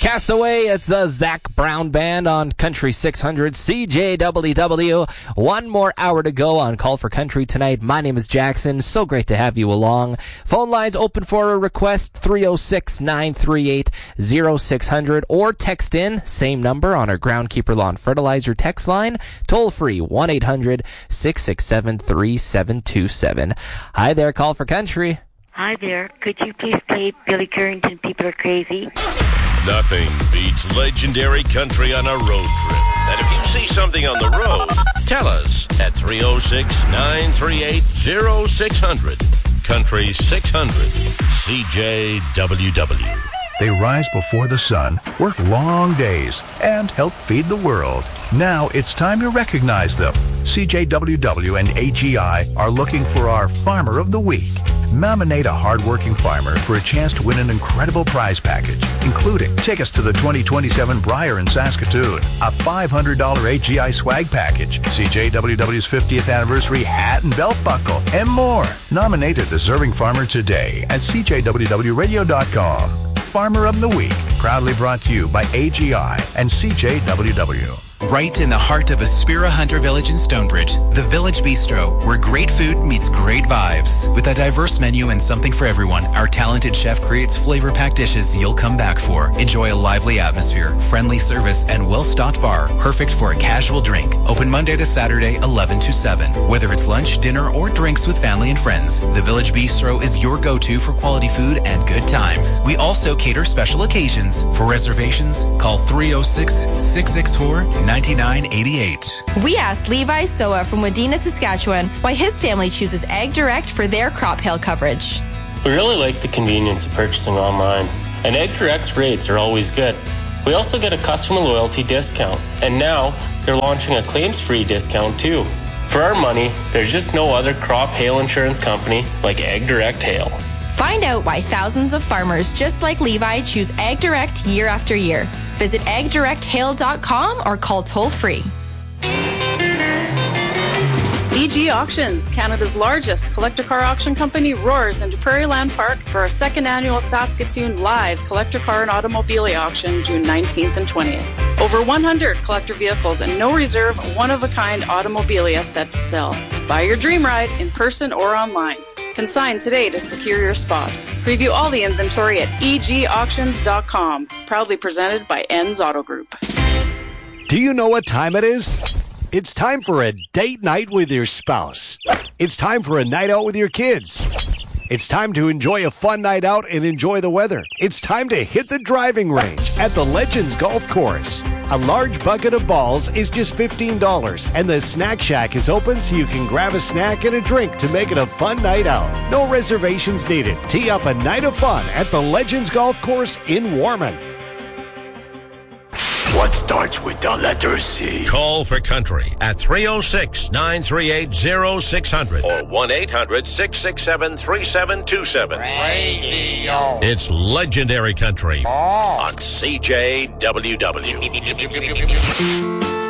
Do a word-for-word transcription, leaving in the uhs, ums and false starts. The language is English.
Castaway, it's the Zach Brown Band on Country six hundred C J W W. One more hour to go on Call for Country tonight. My name is Jackson. So great to have you along. Phone lines open for a request, three oh six, nine three eight, oh six hundred, or text in, same number on our Groundkeeper Lawn Fertilizer text line, toll free, one eight hundred, six six seven, three seven two seven. Hi there, Call for Country. Hi there. Could you please play Billy Currington, People Are Crazy? Nothing beats legendary country on a road trip. And if you see something on the road, tell us at three oh six, nine three eight, oh six hundred. Country six hundred, C J W W. They rise before the sun, work long days, and help feed the world. Now it's time to recognize them. C J W W and A G I are looking for our Farmer of the Week. Nominate a hardworking farmer for a chance to win an incredible prize package, including tickets to the twenty twenty-seven Briar in Saskatoon, a five hundred dollars A G I swag package, C J W W's fiftieth anniversary hat and belt buckle, and more. Nominate a deserving farmer today at C J W W radio dot com. Farmer of the Week, proudly brought to you by A G I and C J W W. Right in the heart of Aspira Hunter Village in Stonebridge, the Village Bistro, where great food meets great vibes. With a diverse menu and something for everyone, our talented chef creates flavor-packed dishes you'll come back for. Enjoy a lively atmosphere, friendly service, and well-stocked bar, perfect for a casual drink. Open Monday to Saturday, eleven to seven. Whether it's lunch, dinner, or drinks with family and friends, the Village Bistro is your go-to for quality food and good times. We also cater special occasions. For reservations, call three oh six, six six four, nine nine eight eight. We asked Levi Soa from Wadena, Saskatchewan, why his family chooses Ag Direct for their crop hail coverage. We really like the convenience of purchasing online, and Ag Direct's rates are always good. We also get a customer loyalty discount, and now they're launching a claims-free discount too. For our money, there's just no other crop hail insurance company like Ag Direct Hail. Find out why thousands of farmers just like Levi choose Ag Direct year after year. Visit ag direct hail dot com or call toll-free. E G Auctions, Canada's largest collector car auction company, roars into Prairie Land Park for our second annual Saskatoon Live Collector Car and Automobilia Auction, June nineteenth and twentieth. Over one hundred collector vehicles and no reserve, one-of-a-kind automobilia set to sell. Buy your dream ride in person or online. Consign today to secure your spot. Preview all the inventory at e g auctions dot com. Proudly presented by Enns Auto Group. Do you know what time it is? It's time for a date night with your spouse. It's time for a night out with your kids. It's time to enjoy a fun night out and enjoy the weather. It's time to hit the driving range at the Legends Golf Course. A large bucket of balls is just fifteen dollars, and the Snack Shack is open so you can grab a snack and a drink to make it a fun night out. No reservations needed. Tee up a night of fun at the Legends Golf Course in Warman. What starts with the letter C? Call for Country at three oh six, nine three eight, oh six hundred or one eight hundred, six six seven, three seven two seven. Radio. It's legendary country on C J W W.